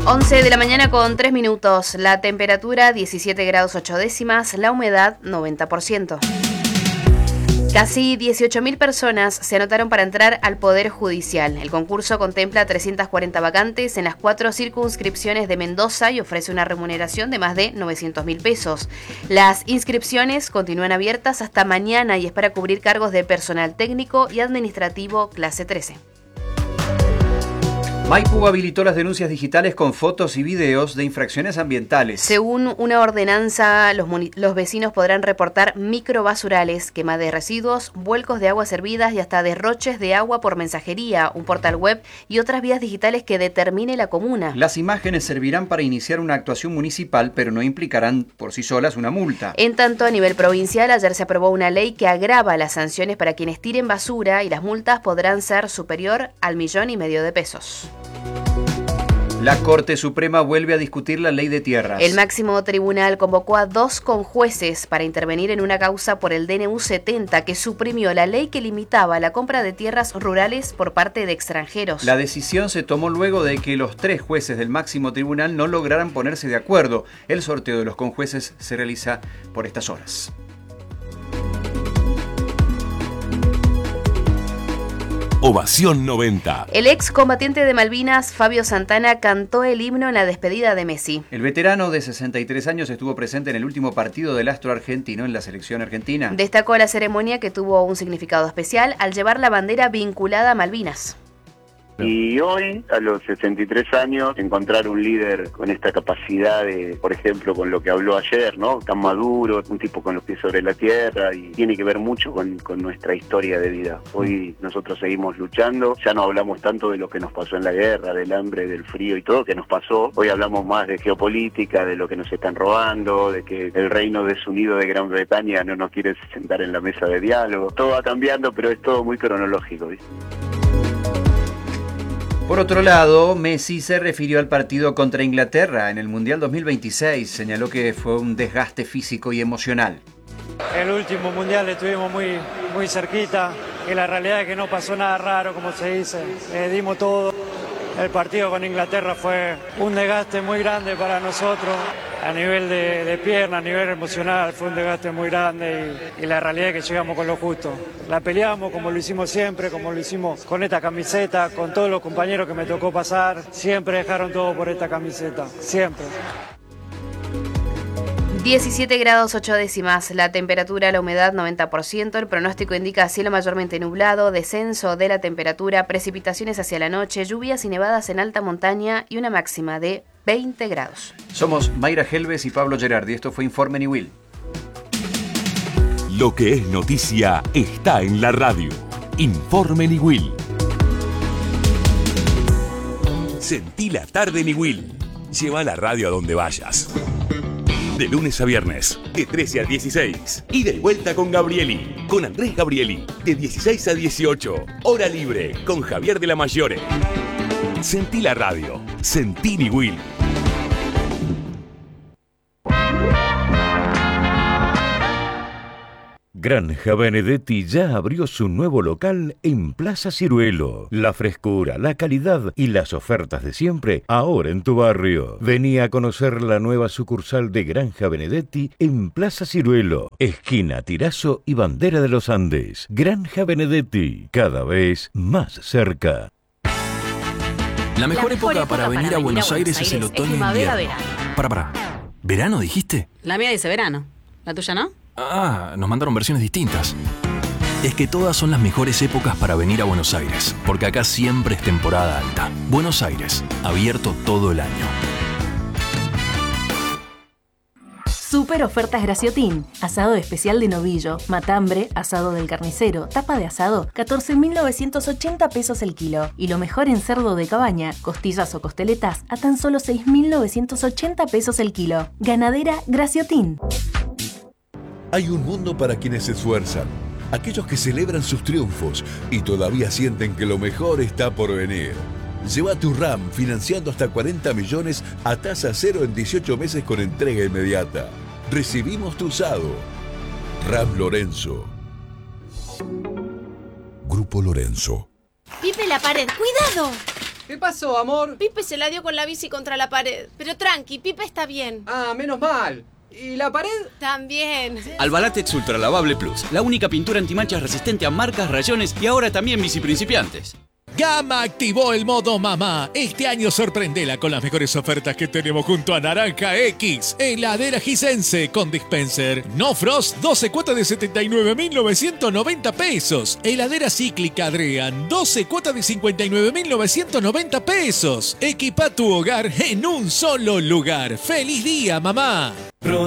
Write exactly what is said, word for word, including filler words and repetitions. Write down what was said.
once de la mañana con tres minutos. La temperatura diecisiete grados ocho décimas, la humedad noventa por ciento. Casi dieciocho mil personas se anotaron para entrar al Poder Judicial. El concurso contempla trescientas cuarenta vacantes en las cuatro circunscripciones de Mendoza y ofrece una remuneración de más de novecientos mil pesos. Las inscripciones continúan abiertas hasta mañana y es para cubrir cargos de personal técnico y administrativo clase trece. Maipú habilitó las denuncias digitales con fotos y videos de infracciones ambientales. Según una ordenanza, los, los vecinos podrán reportar microbasurales, quema de residuos, vuelcos de aguas hervidas y hasta derroches de agua por mensajería, un portal web y otras vías digitales que determine la comuna. Las imágenes servirán para iniciar una actuación municipal, pero no implicarán por sí solas una multa. En tanto, a nivel provincial, ayer se aprobó una ley que agrava las sanciones para quienes tiren basura y las multas podrán ser superior al millón y medio de pesos. La Corte Suprema vuelve a discutir la ley de tierras. El máximo tribunal convocó a dos conjueces para intervenir en una causa por el D N U setenta que suprimió la ley que limitaba la compra de tierras rurales por parte de extranjeros. La decisión se tomó luego de que los tres jueces del máximo tribunal no lograran ponerse de acuerdo. El sorteo de los conjueces se realiza por estas horas. Ovación noventa. El ex combatiente de Malvinas, Fabio Santana, cantó el himno en la despedida de Messi. El veterano de sesenta y tres años estuvo presente en el último partido del astro argentino en la selección argentina. Destacó la ceremonia que tuvo un significado especial al llevar la bandera vinculada a Malvinas. Y hoy, a los sesenta y tres años, encontrar un líder con esta capacidad de, por ejemplo, con lo que habló ayer, ¿no? Tan maduro, un tipo con los pies sobre la tierra, y tiene que ver mucho con, con nuestra historia de vida. Hoy nosotros seguimos luchando, ya no hablamos tanto de lo que nos pasó en la guerra, del hambre, del frío y todo que nos pasó. Hoy hablamos más de geopolítica, de lo que nos están robando, de que el reino desunido de Gran Bretaña no nos quiere sentar en la mesa de diálogo. Todo va cambiando, pero es todo muy cronológico, ¿viste? Por otro lado, Messi se refirió al partido contra Inglaterra en el Mundial dos mil veintiséis. Señaló que fue un desgaste físico y emocional. El último Mundial estuvimos muy, muy cerquita y la realidad es que no pasó nada raro, como se dice. Eh, dimos todo. El partido con Inglaterra fue un desgaste muy grande para nosotros. A nivel de, de pierna, a nivel emocional, fue un desgaste muy grande y, y la realidad es que llegamos con lo justo. La peleamos como lo hicimos siempre, como lo hicimos con esta camiseta, con todos los compañeros que me tocó pasar. Siempre dejaron todo por esta camiseta, siempre. diecisiete grados ocho décimas, la temperatura, la humedad noventa por ciento, el pronóstico indica cielo mayormente nublado, descenso de la temperatura, precipitaciones hacia la noche, lluvias y nevadas en alta montaña y una máxima de veinte grados. Somos Mayra Helves y Pablo Gerardi, esto fue Informe Niwil. Lo que es noticia está en la radio. Informe Niwil. Sentí la tarde Niwil. Lleva la radio a donde vayas. De lunes a viernes, de trece a dieciséis. Y de vuelta con Gabrieli, con Andrés Gabrieli, de dieciséis a dieciocho. Hora libre, con Javier de la Mayore. Sentí la radio. Sentí Niwil. Granja Benedetti ya abrió su nuevo local en Plaza Ciruelo. La frescura, la calidad y las ofertas de siempre ahora en tu barrio. Vení a conocer la nueva sucursal de Granja Benedetti en Plaza Ciruelo, esquina Tirazo y Bandera de los Andes. Granja Benedetti, cada vez más cerca. La mejor, la mejor época, época para, para venir a Buenos, Buenos Aires, Aires es el otoño e invierno. Para, para. ¿Verano dijiste? La mía dice verano. ¿La tuya no? Ah, nos mandaron versiones distintas. Es que todas son las mejores épocas para venir a Buenos Aires, porque acá siempre es temporada alta. Buenos Aires, abierto todo el año. Super ofertas Graciotín. Asado especial de novillo, matambre, asado del carnicero, tapa de asado, catorce mil novecientos ochenta pesos el kilo. Y lo mejor en cerdo de cabaña, costillas o costeletas, a tan solo seis mil novecientos ochenta pesos el kilo. Ganadera Graciotín. Hay un mundo para quienes se esfuerzan, aquellos que celebran sus triunfos y todavía sienten que lo mejor está por venir. Lleva tu RAM financiando hasta cuarenta millones a tasa cero en dieciocho meses con entrega inmediata. Recibimos tu usado. RAM Lorenzo. Grupo Lorenzo. Pipe la pared, ¡cuidado! ¿Qué pasó, amor? Pipe se la dio con la bici contra la pared. Pero tranqui, Pipe está bien. Ah, menos mal. ¿Y la pared? También. Albalatex Ultra Lavable Plus, la única pintura antimanchas resistente a marcas, rayones y ahora también bici principiantes. Gama activó el modo mamá. Este año sorprendela con las mejores ofertas que tenemos junto a Naranja X. Heladera Gisense con dispenser. No Frost, doce cuotas de setenta y nueve mil novecientos noventa pesos. Heladera cíclica Adrian, doce cuotas de cincuenta y nueve mil novecientos noventa pesos. Equipa tu hogar en un solo lugar. ¡Feliz día, mamá!